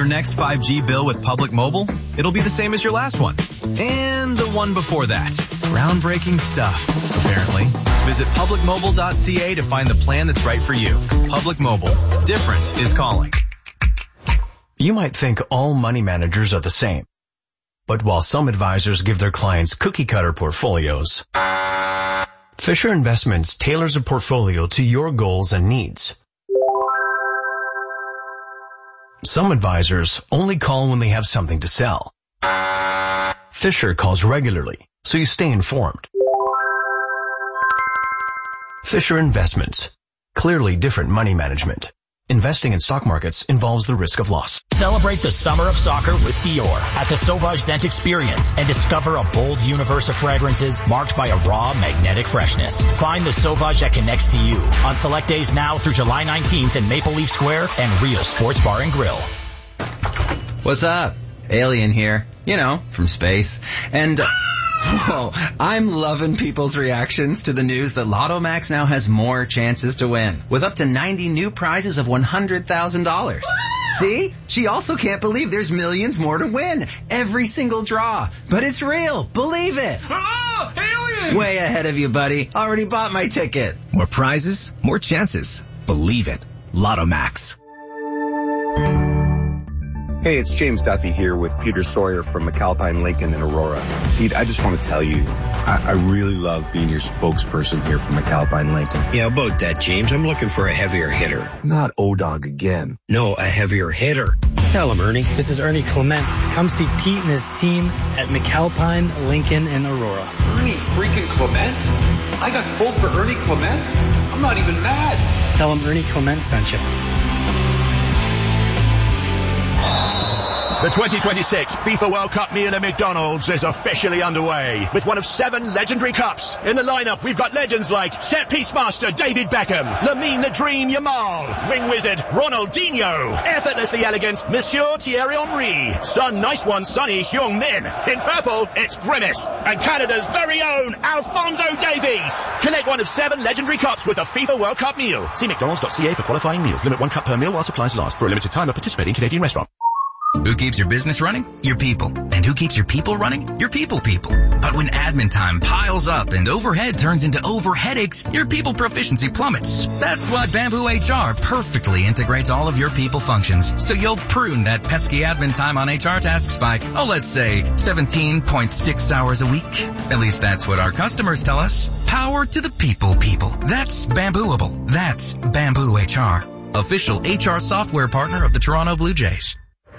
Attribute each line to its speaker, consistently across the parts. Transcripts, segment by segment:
Speaker 1: next 5G bill with Public Mobile, it'll be the same as your last one. And the one before that. Groundbreaking stuff, apparently. Visit publicmobile.ca to find the plan that's right for you. Public Mobile. Different is calling.
Speaker 2: You might think all money managers are the same. But while some advisors give their clients cookie-cutter portfolios, Fisher Investments tailors a portfolio to your goals and needs. Some advisors only call when they have something to sell. Fisher calls regularly, so you stay informed. Fisher Investments. Clearly different money management. Investing in stock markets involves the risk of loss.
Speaker 3: Celebrate the summer of soccer with Dior at the Sauvage Scent Experience and discover a bold universe of fragrances marked by a raw, magnetic freshness. Find the Sauvage that connects to you on select days now through July 19th in Maple Leaf Square and Real Sports Bar and Grill.
Speaker 4: What's up? Alien here. You know, from space. And... Whoa, I'm loving people's reactions to the news that Lotto Max now has more chances to win, with up to 90 new prizes of $100,000. See? She also can't believe there's millions more to win. Every single draw. But it's real. Believe it.
Speaker 5: Oh, alien!
Speaker 4: Way ahead of you, buddy. Already bought my ticket.
Speaker 6: More prizes, more chances. Believe it. Lotto Max.
Speaker 7: Hey, it's James Duffy here with Peter Sawyer from McAlpine Lincoln in Aurora. Pete, I just want to tell you, I really love being your spokesperson here for McAlpine Lincoln.
Speaker 8: Yeah, about that, James. I'm looking for a heavier hitter.
Speaker 7: Not O-Dog again.
Speaker 8: No, a heavier hitter.
Speaker 9: Tell him, Ernie. This is Ernie Clement. Come see Pete and his team at McAlpine Lincoln in Aurora.
Speaker 5: Ernie freaking Clement? I got pulled for Ernie Clement? I'm not even mad.
Speaker 9: Tell him Ernie Clement sent you.
Speaker 10: The 2026 FIFA World Cup meal at McDonald's is officially underway with one of 7 legendary cups. In the lineup, we've got legends like set-piece master David Beckham, Lamine the Dream Yamal, wing wizard Ronaldinho, effortlessly elegant Monsieur Thierry Henry, Sun Nice One Sonny Heung-min. In purple, it's Grimace, and Canada's very own Alphonso Davies. Collect one of 7 legendary cups with a FIFA World Cup meal. See mcdonalds.ca for qualifying meals. Limit 1 cup per meal while supplies last. For a limited time at participating Canadian restaurant.
Speaker 6: Who keeps your business running? Your people. And who keeps your people running? Your people. But when admin time piles up and overhead turns into overheadaches, your people proficiency plummets. That's why Bamboo HR perfectly integrates all of your people functions, so you'll prune that pesky admin time on HR tasks by, let's say, 17.6 hours a week. At least that's what our customers tell us. Power to the people. That's Bambooable. That's Bamboo HR. Official HR software partner of the Toronto Blue Jays.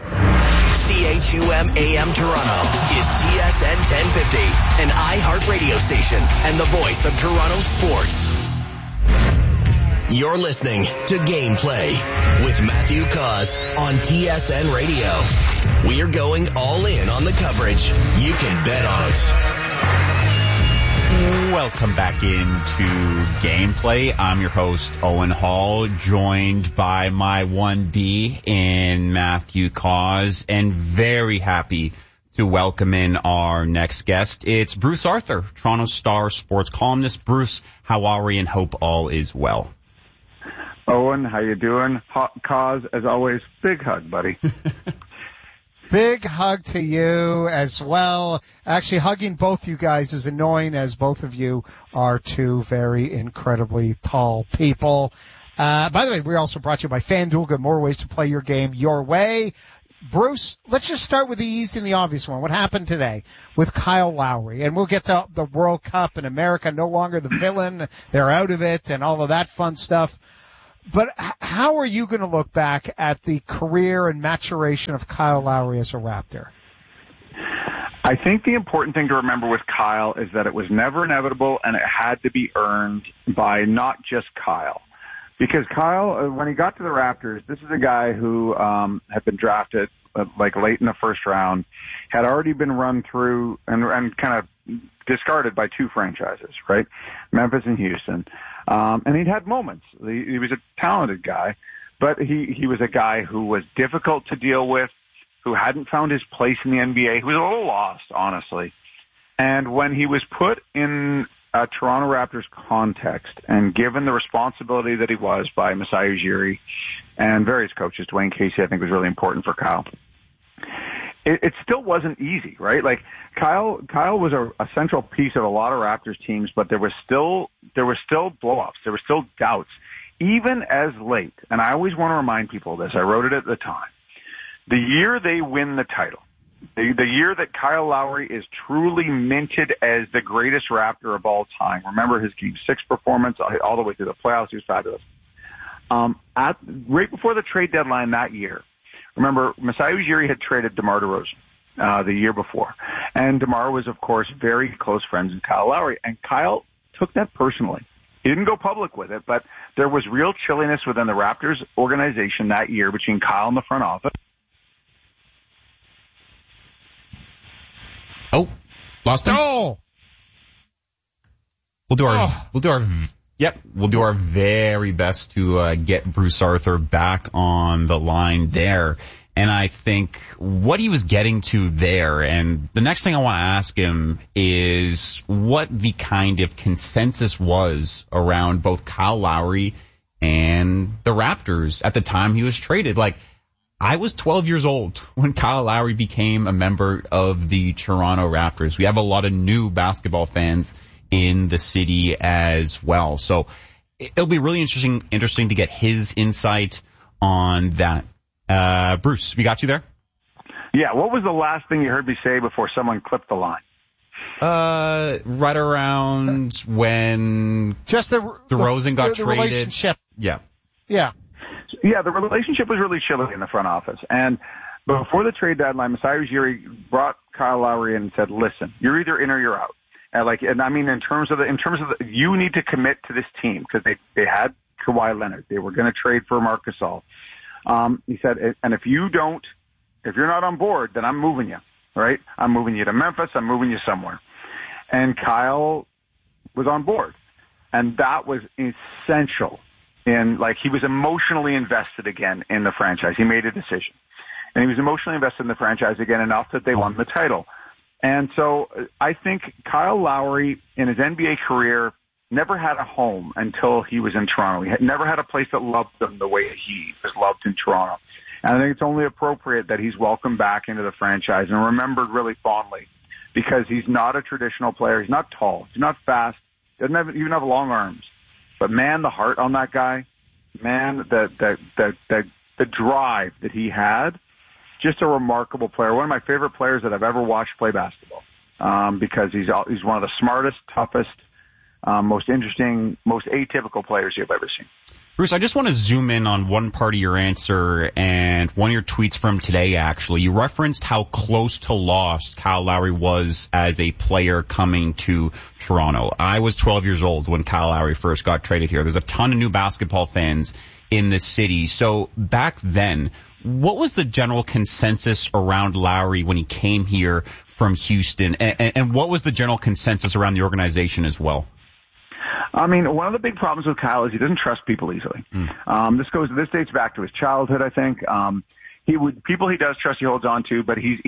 Speaker 11: CHUM AM Toronto is TSN 1050, an iHeart radio station and the voice of Toronto sports. You're listening to Gameplay with Matthew Cause on TSN Radio. We're going all in on the coverage. You can bet on it.
Speaker 12: Welcome back into Gameplay. I'm your host, Owen Hall, joined by my 1B in Matthew Cause, and very happy to welcome in our next guest. It's Bruce Arthur, Toronto Star sports columnist. Bruce, how are you, and hope all is well.
Speaker 13: Owen, how you doing? Cause, as always, big hug, buddy.
Speaker 14: Big hug to you as well. Actually, hugging both you guys is annoying, as both of you are two very incredibly tall people. By the way, we're also brought to you by FanDuel. Got more ways to play your game your way. Bruce, let's just start with the easy and the obvious one. What happened today with Kyle Lowry? And we'll get to the World Cup and America no longer the villain. They're out of it and all of that fun stuff. But how are you going to look back at the career and maturation of Kyle Lowry as a Raptor?
Speaker 13: I think the important thing to remember with Kyle is that it was never inevitable and it had to be earned by not just Kyle. Because Kyle, when he got to the Raptors, this is a guy who had been drafted late in the first round, had already been run through and kind of discarded by 2 franchises, right? Memphis and Houston. And he'd had moments. He was a talented guy, but he was a guy who was difficult to deal with, who hadn't found his place in the NBA. He was a little lost, honestly. And when he was put in a Toronto Raptors context and given the responsibility that he was by Masai Ujiri and various coaches. Dwayne Casey, I think, was really important for Kyle. It still wasn't easy, right? Like Kyle was a central piece of a lot of Raptors teams, but there were still blow-ups. There were still doubts, even as late. And I always want to remind people of this. I wrote it at the time. The year they win the title, the year that Kyle Lowry is truly minted as the greatest Raptor of all time. Remember his Game 6 performance all the way through the playoffs. He was fabulous. Right before the trade deadline that year, remember, Masai Ujiri had traded DeMar DeRozan the year before. And DeMar was, of course, very close friends with Kyle Lowry. And Kyle took that personally. He didn't go public with it, but there was real chilliness within the Raptors organization that year between Kyle and the front office.
Speaker 12: Oh, lost him?
Speaker 14: Oh!
Speaker 12: We'll do our very best to get Bruce Arthur back on the line there. And I think what he was getting to there, and the next thing I want to ask him is what the kind of consensus was around both Kyle Lowry and the Raptors at the time he was traded. Like, I was 12 years old when Kyle Lowry became a member of the Toronto Raptors. We have a lot of new basketball fans in the city as well. So it'll be really interesting to get his insight on that. Bruce, we got you there?
Speaker 13: Yeah, what was the last thing you heard me say before someone clipped the line?
Speaker 12: Right around when
Speaker 14: just
Speaker 12: DeRozan got traded.
Speaker 14: Relationship.
Speaker 12: Yeah.
Speaker 14: Yeah.
Speaker 13: Yeah, the relationship was really chilly in the front office. And before the trade deadline, Masai Ujiri brought Kyle Lowry in and said, listen, you're either in or you're out. And I mean, in terms of you need to commit to this team because they had Kawhi Leonard. They were going to trade for Marc Gasol. He said, and if you're not on board, then I'm moving you, right? I'm moving you to Memphis. I'm moving you somewhere. And Kyle was on board. And that was essential he was emotionally invested again in the franchise. He made a decision. And he was emotionally invested in the franchise again enough that they won the title. And so I think Kyle Lowry in his NBA career never had a home until he was in Toronto. He never had a place that loved him the way he was loved in Toronto. And I think it's only appropriate that he's welcomed back into the franchise and remembered really fondly because he's not a traditional player. He's not tall. He's not fast. Doesn't even have long arms. But man, the heart on that guy, man, the drive that he had, just a remarkable player. One of my favorite players that I've ever watched play basketball because he's one of the smartest, toughest, most interesting, most atypical players you've ever seen.
Speaker 12: Bruce, I just want to zoom in on one part of your answer and one of your tweets from today, actually. You referenced how close to lost Kyle Lowry was as a player coming to Toronto. I was 12 years old when Kyle Lowry first got traded here. There's a ton of new basketball fans in the city. So back then, what was the general consensus around Lowry when he came here from Houston? And what was the general consensus around the organization as well?
Speaker 13: I mean, one of the big problems with Kyle is he doesn't trust people easily. This dates back to his childhood, I think. People he does trust, he holds on to, but he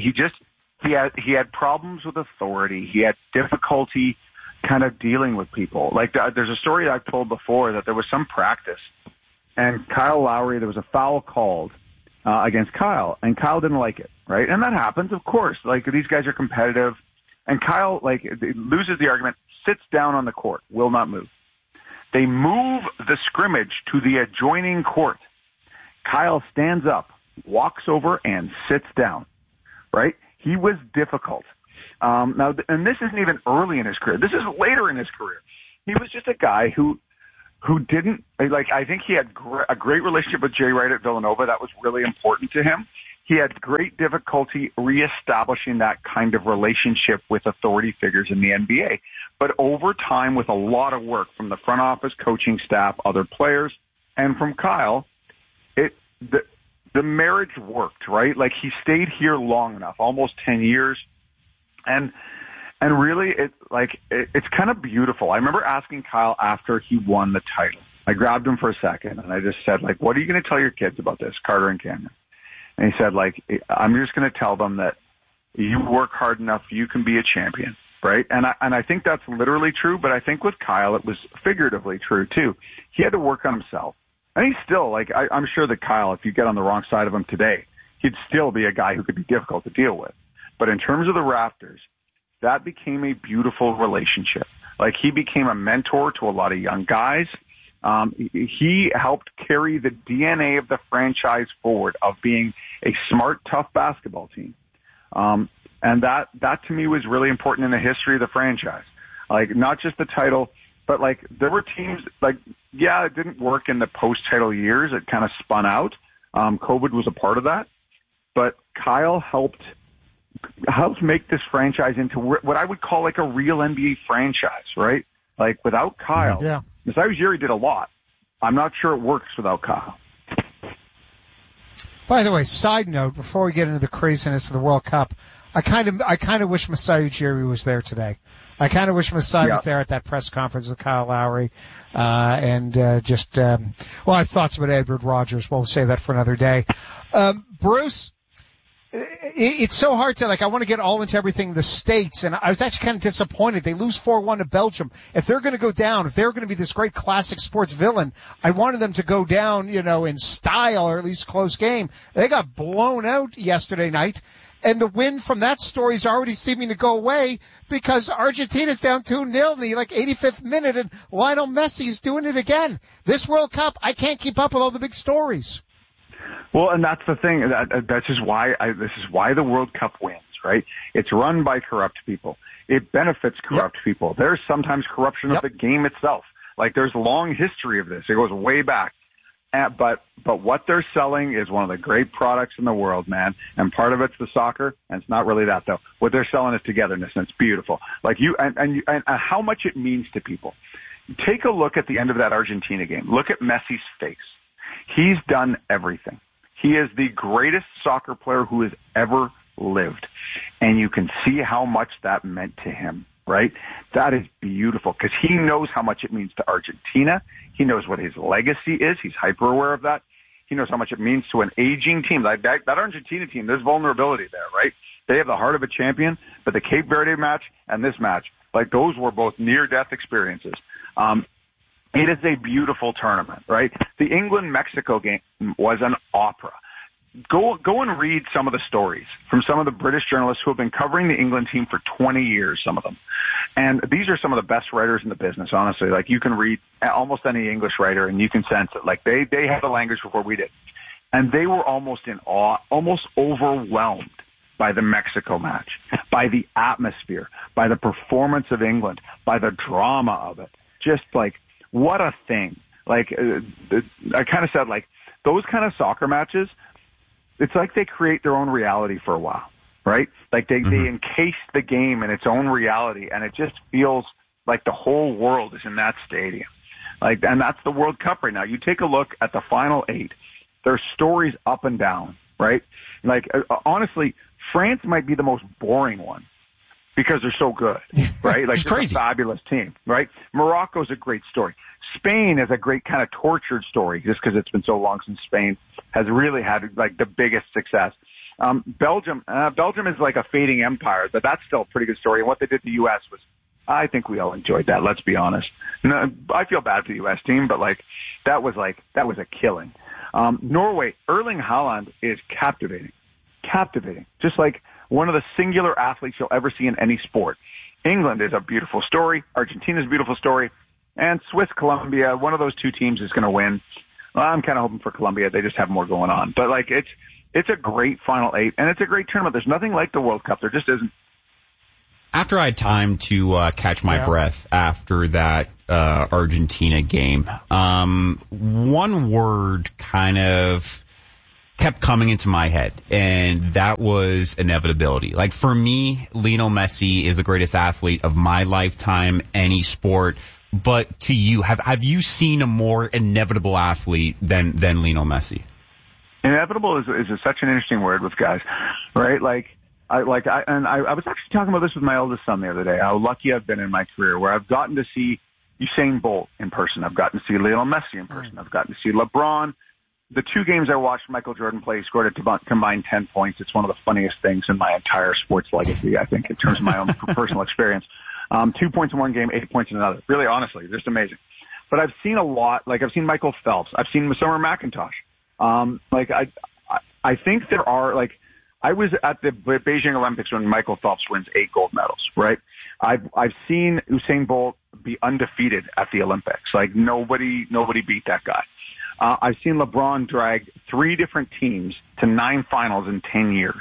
Speaker 13: had problems with authority. He had difficulty kind of dealing with people. Like there's a story I've told before that there was some practice, and Kyle Lowry, there was a foul called against Kyle, and Kyle didn't like it, right? And that happens, of course. Like these guys are competitive, and Kyle loses the argument, sits down on the court, will not move. They move the scrimmage to the adjoining court. Kyle stands up, walks over, and sits down, right? He was difficult. Now, and this isn't even early in his career. This is later in his career. He was just a guy who didn't, I think he had a great relationship with Jay Wright at Villanova. That was really important to him. He had great difficulty reestablishing that kind of relationship with authority figures in the NBA. But over time, with a lot of work from the front office, coaching staff, other players, and from Kyle, the marriage worked, right? Like he stayed here long enough, almost 10 years. And really, it's kind of beautiful. I remember asking Kyle after he won the title. I grabbed him for a second, and I just said, what are you going to tell your kids about this, Carter and Cameron? And he said, I'm just going to tell them that you work hard enough, you can be a champion, right? And I think that's literally true, but I think with Kyle, it was figuratively true, too. He had to work on himself. And he's still, like, I'm sure that Kyle, if you get on the wrong side of him today, he'd still be a guy who could be difficult to deal with. But in terms of the Raptors, that became a beautiful relationship. Like, he became a mentor to a lot of young guys. He helped carry the DNA of the franchise forward of being a smart, tough basketball team. And that to me was really important in the history of the franchise. Like, not just the title, but like, there were teams, like, yeah, it didn't work in the post-title years. It kind of spun out. COVID was a part of that. But Kyle helped make this franchise into what I would call like a real NBA franchise, right? Like, without Kyle, Masai Ujiri did a lot. I'm not sure it works without Kyle.
Speaker 14: By the way, side note, before we get into the craziness of the World Cup, I kind of wish Masai Ujiri was there today. I kind of wish Masai was there at that press conference with Kyle Lowry, I have thoughts about Edward Rogers. We'll save that for another day. Bruce, it's so hard to, like, I want to get all into everything in the States, and I was actually kind of disappointed. They lose 4-1 to Belgium. If they're going to go down, if they're going to be this great classic sports villain, I wanted them to go down, in style, or at least close game. They got blown out yesterday night, and the win from that story is already seeming to go away because Argentina's down 2-0 in the 85th minute, and Lionel Messi's doing it again. This World Cup, I can't keep up with all the big stories.
Speaker 13: Well, and that's the thing. That's just why this is why the World Cup wins, right? It's run by corrupt people. It benefits corrupt people. There's sometimes corruption of the game itself. Like, there's a long history of this. It goes way back. But what they're selling is one of the great products in the world, man. And part of it's the soccer, and it's not really that though. What they're selling is togetherness, and it's beautiful. Like, and how much it means to people. Take a look at the end of that Argentina game. Look at Messi's face. He's done everything. He is the greatest soccer player who has ever lived. And you can see how much that meant to him, right? That is beautiful because he knows how much it means to Argentina. He knows what his legacy is. He's hyper aware of that. He knows how much it means to an aging team. Like that Argentina team, there's vulnerability there, right? They have the heart of a champion, but the Cape Verde match and this match, like, those were both near-death experiences. It is a beautiful tournament, right? The England-Mexico game was an opera. Go and read some of the stories from some of the British journalists who have been covering the England team for 20 years, some of them. And these are some of the best writers in the business, honestly. Like, you can read almost any English writer and you can sense it. Like, they had the language before we did. And they were almost in awe, almost overwhelmed by the Mexico match, by the atmosphere, by the performance of England, by the drama of it. Just like, what a thing. Like, I kind of said, like, those kind of soccer matches, it's like they create their own reality for a while, right? Like, they encase the game in its own reality, and it just feels like the whole world is in that stadium. Like, and that's the World Cup right now. You take a look at the Final 8. There's stories up and down, right? Like, honestly, France might be the most boring one because they're so good, right? Like, it's crazy. A fabulous team, right? Morocco's a great story. Spain is a great kind of tortured story just because it's been so long since Spain has really had, like, the biggest success. Belgium is like a fading empire, but that's still a pretty good story. And what they did to the U.S. was, I think we all enjoyed that, let's be honest. No, I feel bad for the U.S. team, but that was a killing. Norway, Erling Haaland is captivating. Just like one of the singular athletes you'll ever see in any sport. England is a beautiful story. Argentina's a beautiful story. And Swiss, Colombia, one of those two teams is going to win. Well, I'm kind of hoping for Colombia. They just have more going on. But, like, it's a great Final 8, and it's a great tournament. There's nothing like the World Cup. There just isn't.
Speaker 12: After I had time to catch my breath after that Argentina game, one word kind of kept coming into my head, and that was inevitability. Like, for me, Lionel Messi is the greatest athlete of my lifetime, any sport. But to you, have you seen a more inevitable athlete than Lionel Messi?
Speaker 13: Inevitable is such an interesting word with guys, right? I was actually talking about this with my eldest son the other day, how lucky I've been in my career where I've gotten to see Usain Bolt in person. I've gotten to see Lionel Messi in person. I've gotten to see LeBron. The two games I watched Michael Jordan play, he scored a combined 10 points. It's one of the funniest things in my entire sports legacy, I think, in terms of my own personal experience. 2 points in one game, 8 points in another. Really, honestly, just amazing. But I've seen a lot. Like, I've seen Michael Phelps. I've seen Summer McIntosh. I think there are, like, I was at the Beijing Olympics when Michael Phelps wins 8 gold medals, right? I've seen Usain Bolt be undefeated at the Olympics. Like, nobody beat that guy. I've seen LeBron drag 3 different teams to 9 finals in 10 years.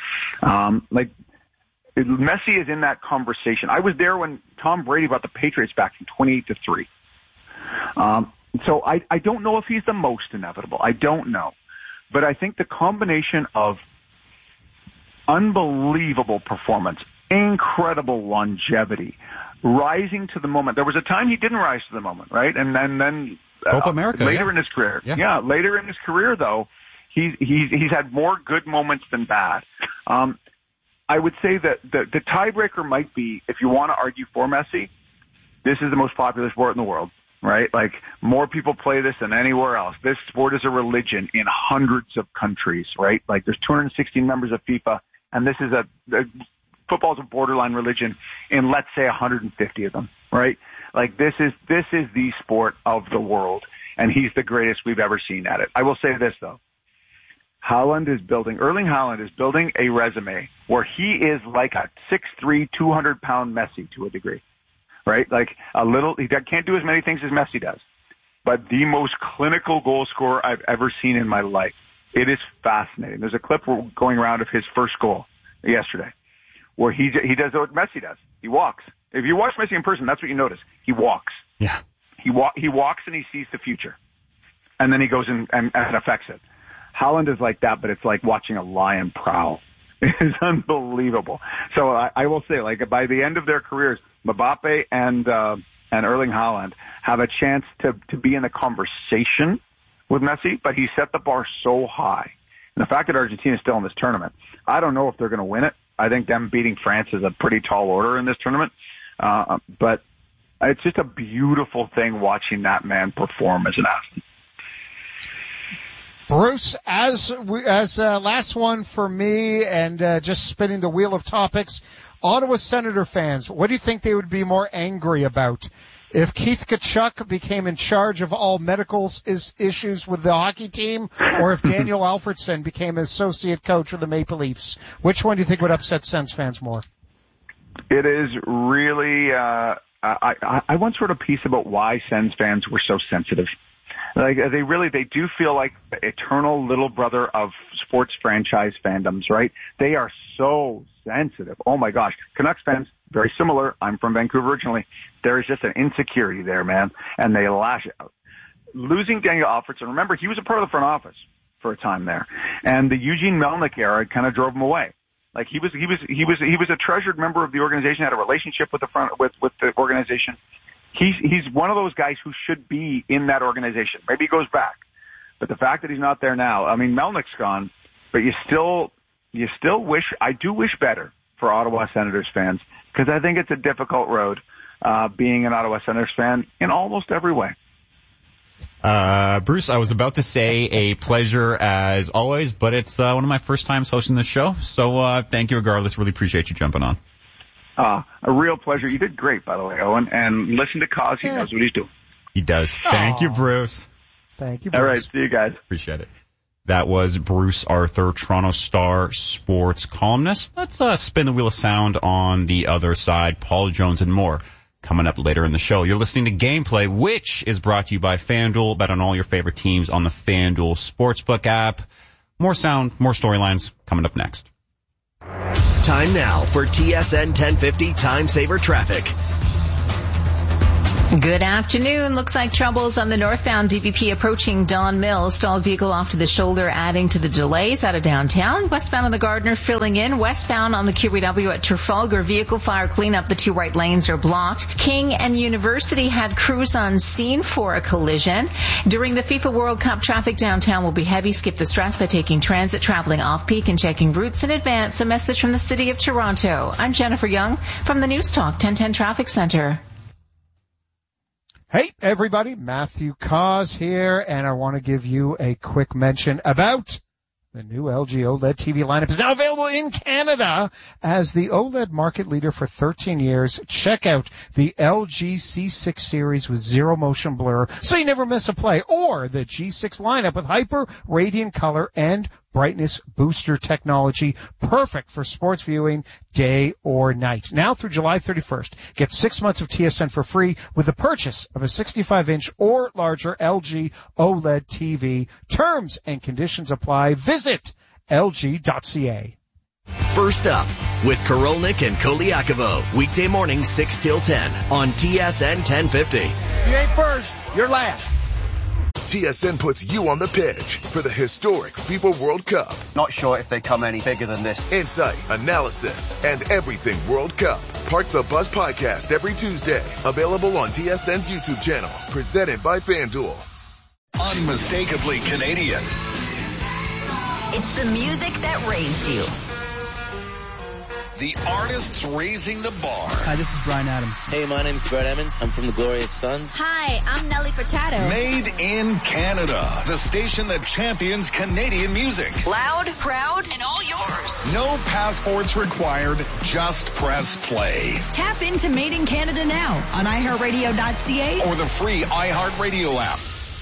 Speaker 13: Messi is in that conversation. I was there when Tom Brady brought the Patriots back from 28-3. So I don't know if he's the most inevitable. I don't know. But I think the combination of unbelievable performance, incredible longevity, rising to the moment. There was a time he didn't rise to the moment, right? And then
Speaker 15: Copa America,
Speaker 13: later in his career. Yeah, later in his career, though, he's had more good moments than bad. I would say that the tiebreaker might be, if you want to argue for Messi, this is the most popular sport in the world, right? Like, more people play this than anywhere else. This sport is a religion in hundreds of countries, right? Like, there's 260 members of FIFA, and this is football's a borderline religion in, let's say, 150 of them, right? Like, this is the sport of the world, and he's the greatest we've ever seen at it. I will say this, though. Erling Haaland is building a resume where he is like a 6'3", 200-pound Messi to a degree, right? Like, he can't do as many things as Messi does, but the most clinical goal scorer I've ever seen in my life. It is fascinating. There's a clip going around of his first goal yesterday where he does what Messi does. He walks. If you watch Messi in person, that's what you notice. He walks.
Speaker 15: Yeah.
Speaker 13: He walks and he sees the future. And then he goes and affects it. Haaland is like that, but it's like watching a lion prowl. It's unbelievable. So I will say, like, by the end of their careers, Mbappe and Erling Haaland have a chance to be in the conversation with Messi, but he set the bar so high. And the fact that Argentina is still in this tournament, I don't know if they're going to win it. I think them beating France is a pretty tall order in this tournament. But it's just a beautiful thing watching that man perform as an athlete.
Speaker 14: Bruce, as last one for me, and just spinning the wheel of topics, Ottawa Senator fans, what do you think they would be more angry about? If Keith Tkachuk became in charge of all medical issues with the hockey team, or if Daniel Alfredson became associate coach of the Maple Leafs? Which one do you think would upset Sens fans more?
Speaker 13: It is really, I once wrote a piece about why Sens fans were so sensitive. Like, they do feel like the eternal little brother of sports franchise fandoms, right? They are so sensitive. Oh my gosh. Canucks fans, very similar. I'm from Vancouver originally. There is just an insecurity there, man. And they lash out. Losing Daniel Alfredson, remember, he was a part of the front office for a time there. And the Eugene Melnyk era kind of drove him away. Like, he was a treasured member of the organization, had a relationship with the organization. He's one of those guys who should be in that organization. Maybe he goes back. But the fact that he's not there now, I mean, Melnyk's gone, but you still wish, I do wish better for Ottawa Senators fans, because I think it's a difficult road, being an Ottawa Senators fan in almost every way.
Speaker 12: Bruce, I was about to say a pleasure as always, but it's one of my first times hosting this show. So thank you regardless. Really appreciate you jumping on.
Speaker 13: A real pleasure. You did great, by the way, Owen. And listen to Cos. He knows what he's doing.
Speaker 12: He does. Thank you, Bruce.
Speaker 14: Thank you, Bruce.
Speaker 13: All right. See you guys.
Speaker 12: Appreciate it. That was Bruce Arthur, Toronto Star sports columnist. Let's spin the wheel of sound on the other side. Paul Jones and more coming up later in the show. You're listening to Gameplay, which is brought to you by FanDuel. Bet on all your favorite teams on the FanDuel Sportsbook app. More sound, more storylines coming up next.
Speaker 11: Time now for TSN 1050 Time Saver Traffic.
Speaker 16: Good afternoon. Looks like troubles on the northbound DVP approaching Don Mills. Stalled vehicle off to the shoulder adding to the delays out of downtown. Westbound on the Gardner filling in. Westbound on the QEW at Trafalgar. Vehicle fire cleanup. The 2 right lanes are blocked. King and University had crews on scene for a collision. During the FIFA World Cup, traffic downtown will be heavy. Skip the stress by taking transit, traveling off-peak, and checking routes in advance. A message from the City of Toronto. I'm Jennifer Young from the News Talk 1010 Traffic Center.
Speaker 14: Hey, everybody, Matthew Cos here, and I want to give you a quick mention about The new LG OLED TV lineup is now available in Canada. As the OLED market leader for 13 years, check out the LG C6 series with zero motion blur so you never miss a play, or the G6 lineup with hyper radiant color and brightness booster technology, perfect for sports viewing day or night. Now through July 31st, get 6 months of TSN for free with the purchase of a 65-inch or larger LG OLED TV. Terms and conditions apply. Visit LG.ca.
Speaker 11: First up with Korolnik and Koliakovo, weekday morning 6 till 10 on TSN 1050.
Speaker 15: You ain't first, you're last.
Speaker 17: TSN puts you on the pitch for the historic FIFA World Cup.
Speaker 18: Not sure if they come any bigger than this.
Speaker 17: Insight, analysis, and everything World Cup. Park the Bus podcast every Tuesday. Available on TSN's YouTube channel. Presented by FanDuel.
Speaker 19: Unmistakably Canadian.
Speaker 20: It's the music that raised you.
Speaker 19: The artists raising the bar.
Speaker 21: Hi, this is Bryan Adams.
Speaker 22: Hey, my name's Brett Emmons. I'm from the Glorious Sons.
Speaker 20: Hi, I'm Nelly Furtado.
Speaker 19: Made in Canada. The station that champions Canadian music.
Speaker 20: Loud, proud, and all yours.
Speaker 19: No passports required. Just press play.
Speaker 20: Tap into Made in Canada now on iHeartRadio.ca
Speaker 19: or the free iHeartRadio app.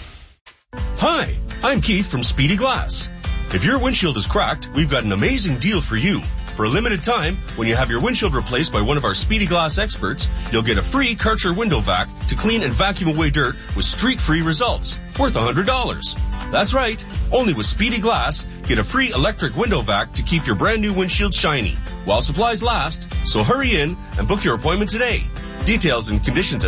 Speaker 23: Hi, I'm Keith from Speedy Glass. If your windshield is cracked, we've got an amazing deal for you. For a limited time, when you have your windshield replaced by one of our Speedy Glass experts, you'll get a free Karcher window vac to clean and vacuum away dirt with streak-free results, worth $100. That's right. Only with Speedy Glass, get a free electric window vac to keep your brand new windshield shiny while supplies last. So hurry in and book your appointment today. Details and conditions at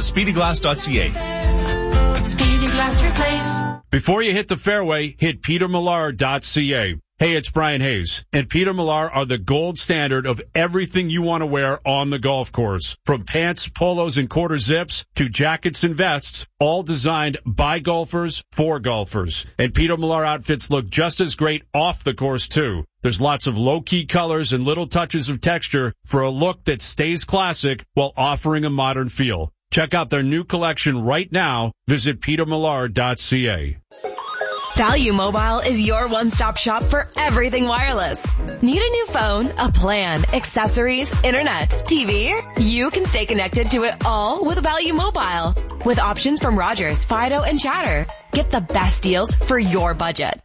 Speaker 23: speedyglass.ca.
Speaker 24: Speedy Glass Replace.
Speaker 25: Before you hit the fairway, hit petermillar.ca. Hey, it's Brian Hayes, and Peter Millar are the gold standard of everything you want to wear on the golf course. From pants, polos, and quarter zips to jackets and vests, all designed by golfers for golfers. And Peter Millar outfits look just as great off the course, too. There's lots of low-key colors and little touches of texture for a look that stays classic while offering a modern feel. Check out their new collection right now. Visit petermillar.ca.
Speaker 26: Value Mobile is your one-stop shop for everything wireless. Need a new phone, a plan, accessories, internet, TV? You can stay connected to it all with Value Mobile. With options from Rogers, Fido, and Chatter. Get the best deals for your budget.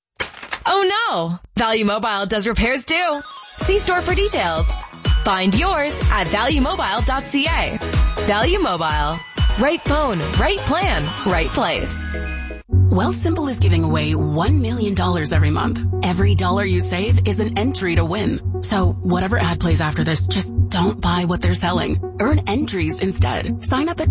Speaker 26: Oh no! Value Mobile does repairs too. See store for details. Find yours at valuemobile.ca. Value Mobile. Right phone, right plan, right place.
Speaker 27: Wealthsimple is giving away $1 million every month. Every dollar you save is an entry to win. So whatever ad plays after this, just don't buy what they're selling. Earn entries instead. Sign up at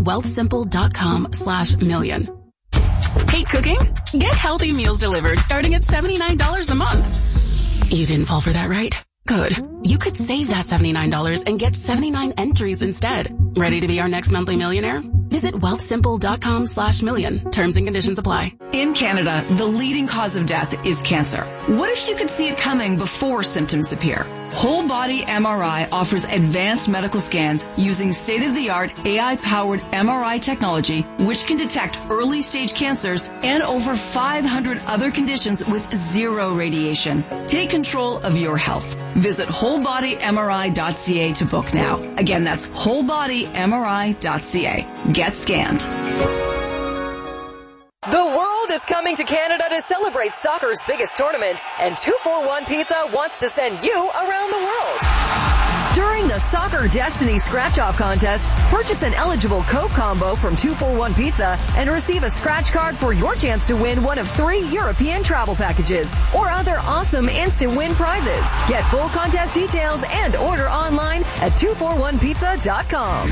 Speaker 27: wealthsimple.com/million. Hate cooking? Get healthy meals delivered starting at $79 a month. You didn't fall for that, right? Good. You could save that $79 and get 79 entries instead. Ready to be our next monthly millionaire? Visit wealthsimple.com/million. Terms and conditions apply.
Speaker 28: In Canada, the leading cause of death is cancer. What if you could see it coming before symptoms appear? Whole Body MRI offers advanced medical scans using state-of-the-art AI-powered MRI technology, which can detect early-stage cancers and over 500 other conditions with zero radiation. Take control of your health. Visit wholebodymri.ca to book now. Again, that's wholebodymri.ca. Get scanned.
Speaker 29: The world is coming to Canada to celebrate soccer's biggest tournament, and 241 Pizza wants to send you around the world. During the Soccer Destiny Scratch-Off Contest, purchase an eligible Coke combo from 241 Pizza and receive a scratch card for your chance to win one of 3 European travel packages or other awesome instant win prizes. Get full contest details and order online at 241pizza.com.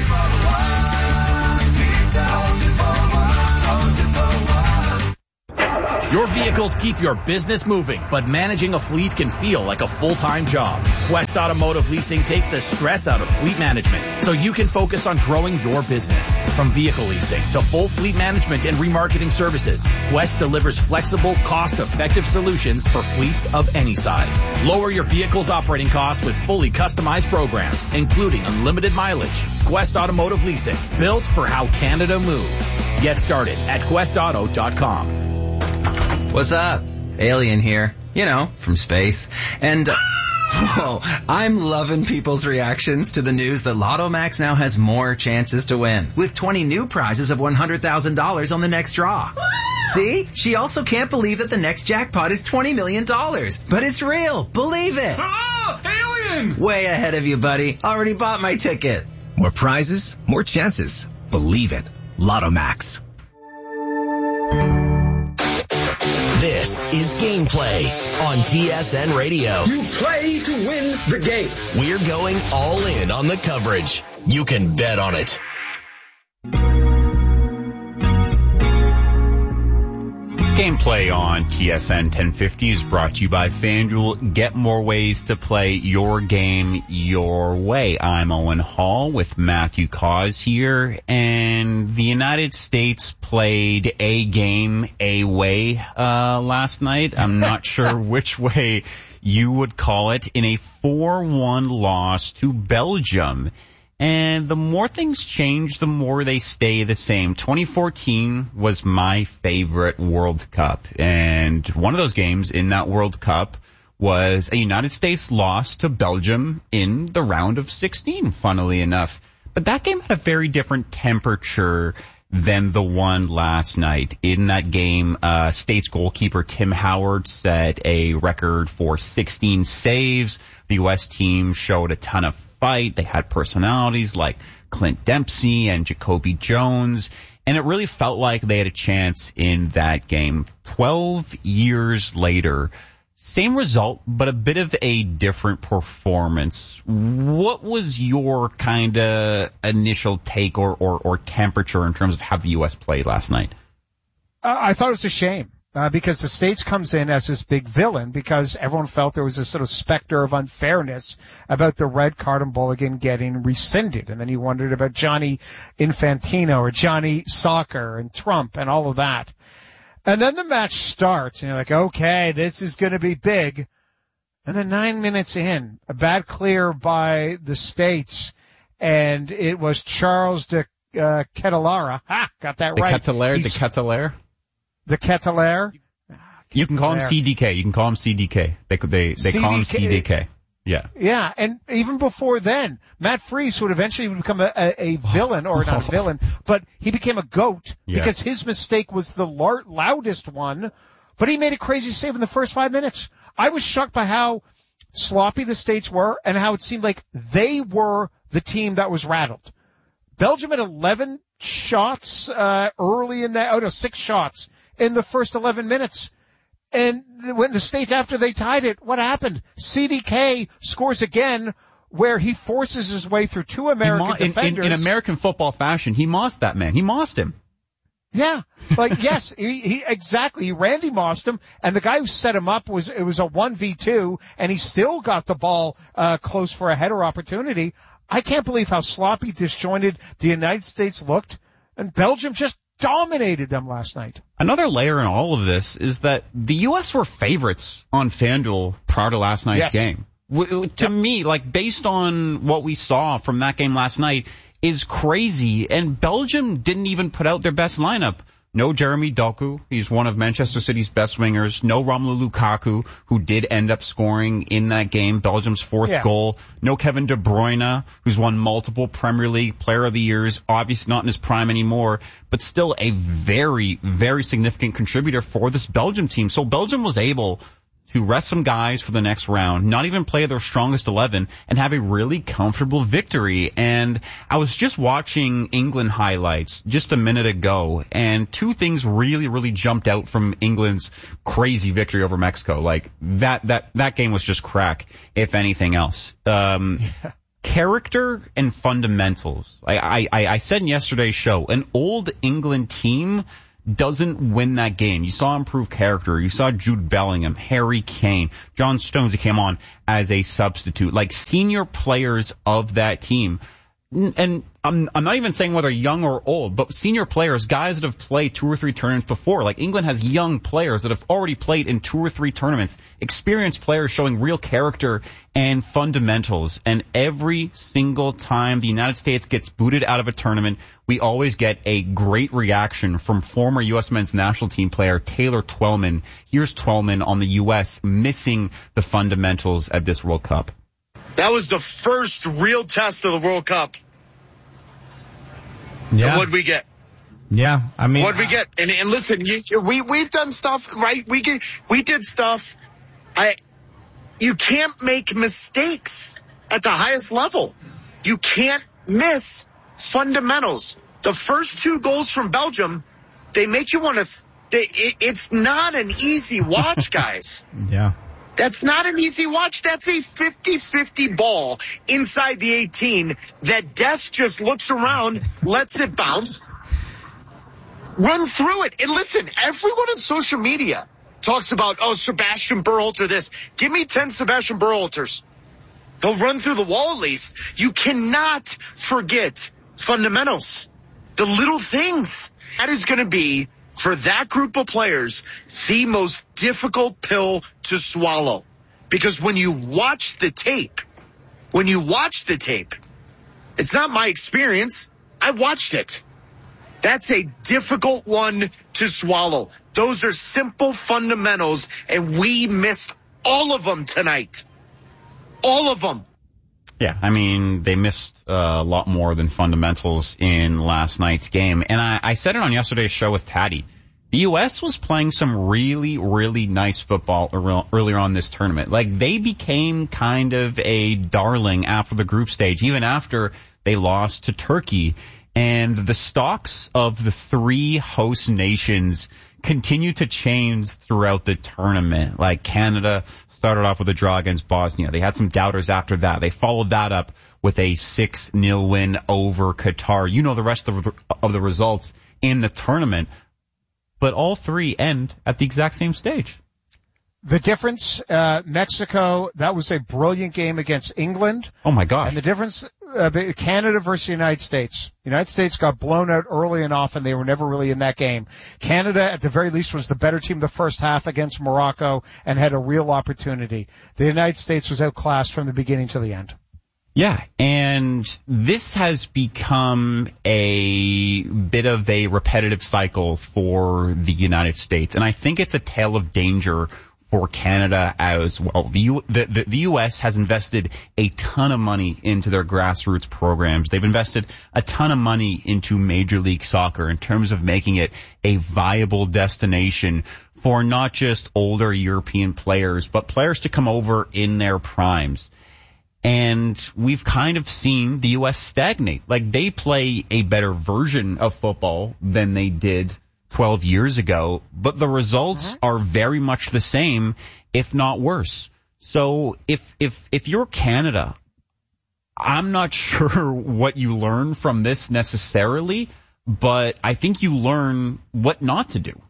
Speaker 3: Your vehicles keep your business moving, but managing a fleet can feel like a full-time job. Quest Automotive Leasing takes the stress out of fleet management so you can focus on growing your business. From vehicle leasing to full fleet management and remarketing services, Quest delivers flexible, cost-effective solutions for fleets of any size. Lower your vehicle's operating costs with fully customized programs, including unlimited mileage. Quest Automotive Leasing, built for how Canada moves. Get started at questauto.com.
Speaker 4: What's up? Alien here. you know, from space. And, whoa, I'm loving people's reactions to the news that Lotto Max now has more chances to win, with 20 new prizes of $100,000 on the next draw. See? She also can't believe that the next jackpot is $20 million. But it's real. Believe it.
Speaker 1: Oh, alien!
Speaker 4: Way ahead of you, buddy. Already bought my ticket.
Speaker 2: More prizes, more chances. Believe it. Lotto Max.
Speaker 11: This is Gameplay on TSN Radio.
Speaker 1: You play to win the game.
Speaker 11: We're going all in on the coverage. You can bet on it.
Speaker 12: Gameplay on TSN 1050 is brought to you by FanDuel. Get more ways to play your game your way. I'm Owen Hall with Matthew Cause here, and the United States played a game a way last night. I'm not sure which way you would call it, in a 4-1 loss to Belgium. And the more things change, the more they stay the same. 2014 was my favorite World Cup. And one of those games in that World Cup was a United States loss to Belgium in the round of 16, funnily enough. But that game had a very different temperature than the one last night. In that game, States goalkeeper Tim Howard set a record for 16 saves. The U.S. team showed a ton of fight. They had personalities like Clint Dempsey and Jacoby Jones, and it really felt like they had a chance in that game. 12 years later, same result, but a bit of a different performance. What was your kind of initial take or temperature in terms of how the U.S. played last night?
Speaker 14: I thought it was a shame. Because the States comes in as this big villain, because everyone felt there was a sort of specter of unfairness about the red card and Mulligan getting rescinded. And then you wondered about Johnny Infantino or Johnny Soccer and Trump and all of that. And then the match starts and you're like, okay, this is going to be big. And then 9 minutes in, a bad clear by the States, and it was Charles de Ketelaere. Got that right. The Ketelaere.
Speaker 12: You can call him CDK. You can call him CDK. They call him CDK. Yeah.
Speaker 14: Yeah, and even before then, Matt Freese would eventually become a villain, or not a villain, but he became a goat because his mistake was the loudest one, but he made a crazy save in the first 5 minutes. I was shocked by how sloppy the States were and how it seemed like they were the team that was rattled. Belgium had 11 shots early in that, 6 shots in the first 11 minutes. And when the States, after they tied it, what happened? CDK scores again, where he forces his way through two American defenders.
Speaker 12: In American football fashion, he mossed that man. He mossed him.
Speaker 14: Yeah. Yes, he exactly. He Randy mossed him, and the guy who set him up it was a 1v2, and he still got the ball, close for a header opportunity. I can't believe how sloppy, disjointed the United States looked, and Belgium just dominated them last night.
Speaker 12: Another layer in all of this is that the U.S. were favorites on FanDuel prior to last night's game. To me, based on what we saw from that game last night, is crazy. And Belgium didn't even put out their best lineup. No Jeremy Doku, he's one of Manchester City's best wingers. No Romelu Lukaku, who did end up scoring in that game, Belgium's fourth goal. No Kevin De Bruyne, who's won multiple Premier League Player of the Years, obviously not in his prime anymore, but still a very, very significant contributor for this Belgium team. So Belgium was able to rest some guys for the next round, not even play their strongest 11, and have a really comfortable victory. And I was just watching England highlights just a minute ago, and two things really, really jumped out from England's crazy victory over Mexico. That game was just crack, if anything else. Character and fundamentals. I said in yesterday's show, an old England team doesn't win that game. You saw improved character. You saw Jude Bellingham, Harry Kane, John Stones, who came on as a substitute, senior players of that team. And I'm not even saying whether young or old, but senior players, guys that have played 2 or 3 tournaments before. Like England has young players that have already played in 2 or 3 tournaments, experienced players showing real character and fundamentals. And every single time the United States gets booted out of a tournament, we always get a great reaction from former U.S. men's national team player Taylor Twellman. Here's Twellman on the U.S. missing the fundamentals at this World Cup.
Speaker 5: That was the first real test of the World Cup.
Speaker 6: Yeah.
Speaker 5: And what'd we get?
Speaker 6: Yeah, I mean,
Speaker 5: what'd we get? And listen, we've done stuff, right? We did stuff. You can't make mistakes at the highest level. You can't miss fundamentals. The first 2 goals from Belgium, they make you want to. It's not an easy watch, guys.
Speaker 6: Yeah.
Speaker 5: That's not an easy watch. That's a 50-50 ball inside the 18 that Des just looks around, lets it bounce, run through it. And listen, everyone on social media talks about, Sebastian Berhalter this. Give me 10 Sebastian Berhalters. He'll run through the wall at least. You cannot forget fundamentals. The little things. That is going to be, for that group of players, the most difficult pill to swallow. Because when you watch the tape, it's not my experience. I watched it. That's a difficult one to swallow. Those are simple fundamentals, and we missed all of them tonight. All of them.
Speaker 12: Yeah, I mean, they missed a lot more than fundamentals in last night's game. And I said it on yesterday's show with Patty. The U.S. was playing some really, really nice football earlier on this tournament. Like, they became kind of a darling after the group stage, even after they lost to Turkey. And the stocks of the 3 host nations continue to change throughout the tournament. Like, Canada started off with a draw against Bosnia. They had some doubters after that. They followed that up with a 6-0 win over Qatar. You know the rest of the results in the tournament. But all 3 end at the exact same stage.
Speaker 14: The difference, Mexico, that was a brilliant game against England.
Speaker 12: Oh my gosh.
Speaker 14: And the difference, Canada versus the United States. The United States got blown out early and often. They were never really in that game. Canada, at the very least, was the better team the first half against Morocco and had a real opportunity. The United States was outclassed from the beginning to the end.
Speaker 12: Yeah, and this has become a bit of a repetitive cycle for the United States, and I think it's a tale of danger for Canada as well. The U.S. has invested a ton of money into their grassroots programs. They've invested a ton of money into Major League Soccer in terms of making it a viable destination for not just older European players, but players to come over in their primes. And we've kind of seen the U.S. stagnate. Like, they play a better version of football than they did 12 years ago, but the results are very much the same, if not worse. So if you're Canada, I'm not sure what you learn from this necessarily, but I think you learn what not to do.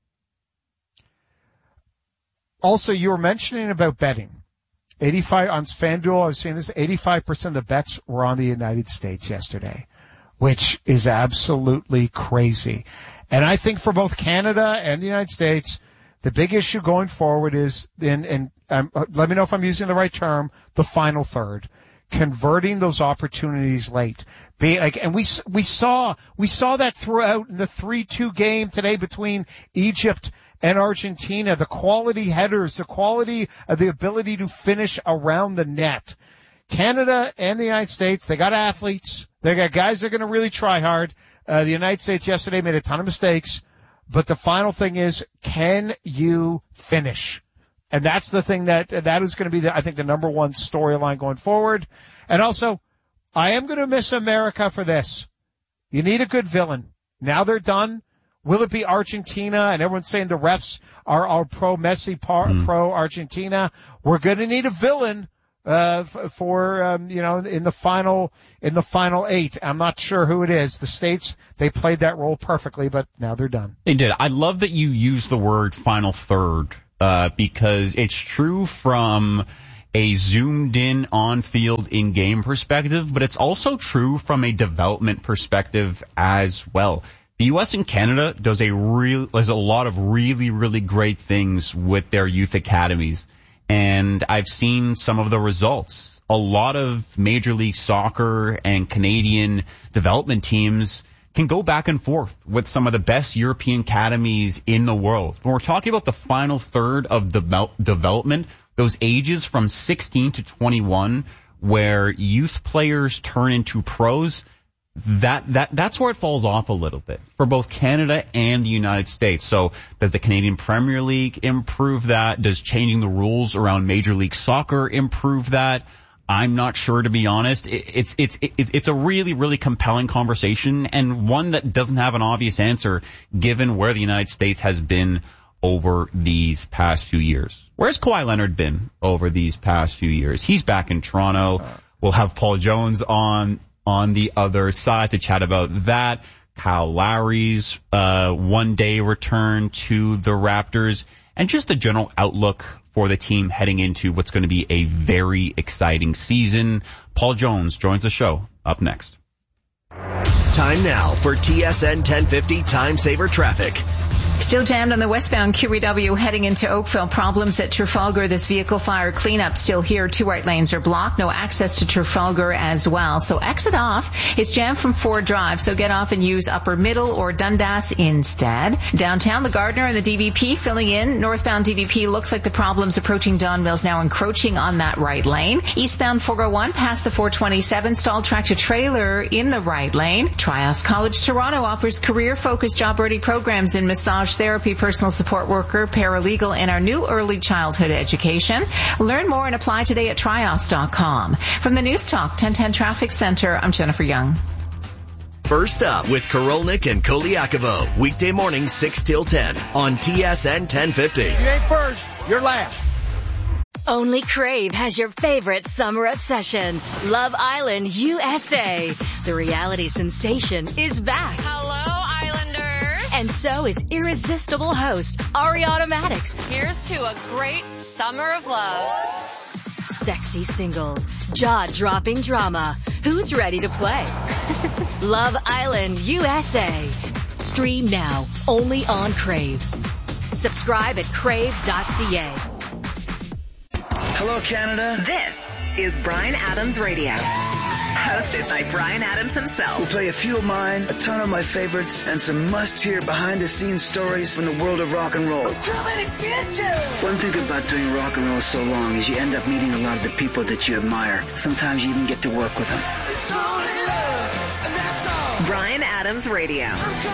Speaker 14: Also, you were mentioning about betting. 85 on FanDuel, I was seeing this, 85% of the bets were on the United States yesterday, which is absolutely crazy. And I think for both Canada and the United States, the big issue going forward is, let me know if I'm using the right term, the final third. Converting those opportunities late. And we saw that throughout in the 3-2 game today between Egypt and Argentina. The quality headers, the quality of the ability to finish around the net. Canada and the United States, they got athletes. They got guys that are going to really try hard. The United States yesterday made a ton of mistakes, but the final thing is, can you finish? And that's the thing that is going to be I think the number one storyline going forward. And also, I am going to miss America for this. You need a good villain. Now they're done. Will it be Argentina? And everyone's saying the refs are pro Messi, pro Argentina. We're going to need a villain for in the final 8. I'm not sure who it is. The States, they played that role perfectly, but now they're done.
Speaker 12: They did. I love that you use the word final third, because it's true from a zoomed-in on-field in-game perspective, but it's also true from a development perspective as well. The U.S. and Canada does a lot of really, really great things with their youth academies, and I've seen some of the results. A lot of Major League Soccer and Canadian development teams can go back and forth with some of the best European academies in the world. When we're talking about the final third of the development, those ages from 16 to 21, where youth players turn into pros, that's where it falls off a little bit for both Canada and the United States. So does the Canadian Premier League improve that? Does changing the rules around Major League Soccer improve that? I'm not sure, to be honest. It's a really, really compelling conversation, and one that doesn't have an obvious answer given where the United States has been over these past few years. Where's Kawhi Leonard been over these past few years? He's back in Toronto. We'll have Paul Jones on the other side to chat about that. Kyle Lowry's one-day return to the Raptors, and just the general outlook for the team heading into what's going to be a very exciting season. Paul Jones joins the show up next.
Speaker 11: Time now for TSN 1050 Time Saver Traffic.
Speaker 6: Still jammed on the westbound QEW heading into Oakville. Problems at Trafalgar. This vehicle fire cleanup still here. 2 right lanes are blocked. No access to Trafalgar as well. So exit off. It's jammed from Ford Drive. So get off and use Upper Middle or Dundas instead. Downtown, the Gardner and the DVP filling in. Northbound DVP looks like the problems approaching Don Mills now encroaching on that right lane. Eastbound 401 past the 427. Stalled tractor trailer in the right lane. Trias College Toronto offers career-focused job-ready programs in massage therapy, personal support worker, paralegal, and our new early childhood education. Learn more and apply today at trios.com. From the News Talk 1010 Traffic Center, I'm Jennifer Young.
Speaker 11: First up with Korolnik and Koliakovo. Weekday morning 6 till 10 on TSN 1050.
Speaker 7: You ain't first, you're last.
Speaker 8: Only Crave has your favorite summer obsession, Love Island USA. The reality sensation is back.
Speaker 9: Hello, Islanders.
Speaker 8: And so is irresistible host Ariana Maddox.
Speaker 9: Here's to a great summer of love.
Speaker 8: Sexy singles, jaw-dropping drama. Who's ready to play? Love Island USA. Stream now, only on Crave. Subscribe at crave.ca.
Speaker 28: Hello, Canada.
Speaker 29: This is Bryan Adams Radio. Hosted by Bryan Adams himself.
Speaker 28: We'll play a few of mine, a ton of my favorites, and some must-hear behind-the-scenes stories from the world of rock and roll. One thing about doing rock and roll so long is you end up meeting a lot of the people that you admire. Sometimes you even get to work with them.
Speaker 29: Bryan Adams Radio.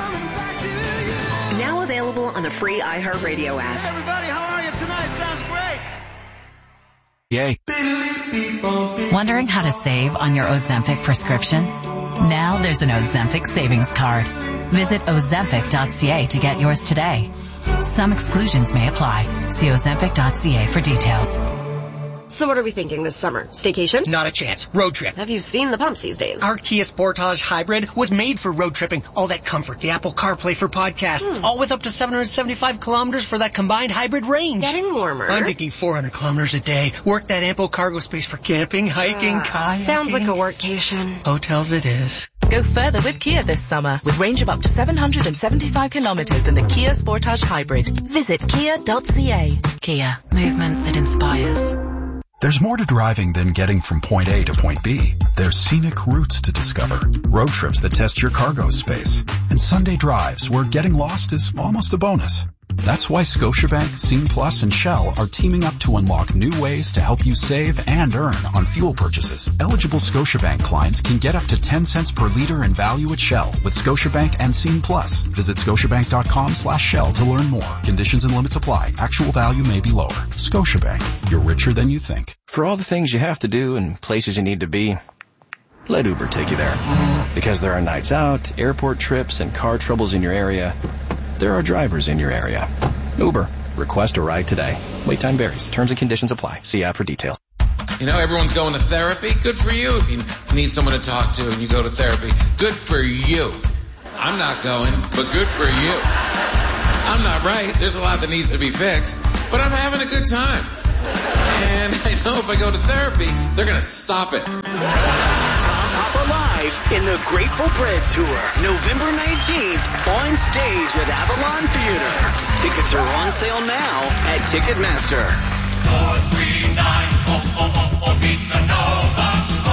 Speaker 29: Now available on the free iHeartRadio app.
Speaker 7: Everybody, how are you tonight? Sounds great.
Speaker 4: Yay.
Speaker 10: Wondering how to save on your Ozempic prescription? Now there's an Ozempic savings card. Visit Ozempic.ca to get yours today. Some exclusions may apply. See Ozempic.ca for details.
Speaker 29: So what are we thinking this summer? Staycation?
Speaker 13: Not a chance. Road trip.
Speaker 29: Have you seen the pumps these days?
Speaker 13: Our Kia Sportage Hybrid was made for road tripping. All that comfort, the Apple CarPlay for podcasts, all with up to 775 kilometers for that combined hybrid range.
Speaker 29: Getting warmer.
Speaker 13: I'm thinking 400 kilometers a day. Work that ample cargo space for camping, hiking, kayaking.
Speaker 29: Sounds like a workcation.
Speaker 13: Hotels it is.
Speaker 28: Go further with Kia this summer with range of up to 775 kilometers in the Kia Sportage Hybrid. Visit kia.ca.
Speaker 10: Kia, movement that inspires.
Speaker 15: There's more to driving than getting from point A to point B. There's scenic routes to discover, road trips that test your cargo space, and Sunday drives where getting lost is almost a bonus. That's why Scotiabank, Scene Plus, and Shell are teaming up to unlock new ways to help you save and earn on fuel purchases. Eligible Scotiabank clients can get up to 10 cents per liter in value at Shell with Scotiabank and Scene Plus. Visit scotiabank.com/Shell to learn more. Conditions and limits apply. Actual value may be lower. Scotiabank. You're richer than you think.
Speaker 16: For all the things you have to do and places you need to be, let Uber take you there. Because there are nights out, airport trips, and car troubles in your area. There are drivers in your area. Uber. Request a ride today. Wait time varies. Terms and conditions apply. See app for details.
Speaker 21: You know, everyone's going to therapy. Good for you if you need someone to talk to and you go to therapy. Good for you. I'm not going, but good for you. I'm not right. There's a lot that needs to be fixed, but I'm having a good time. And I know if I go to therapy, they're going to stop it.
Speaker 17: Tom Papa Live in the Grateful Bread Tour, November 19th, on stage at Avalon Theater. Tickets are on sale now at Ticketmaster.
Speaker 18: 439 Pizza Nova.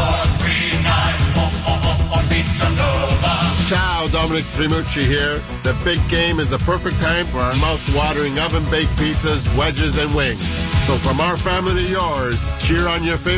Speaker 18: 439 Pizza Nova.
Speaker 19: Ciao, Dominic Primucci here. The big game is the perfect time for our mouth-watering oven-baked pizzas, wedges, and wings. So from our family to yours, cheer on your favorite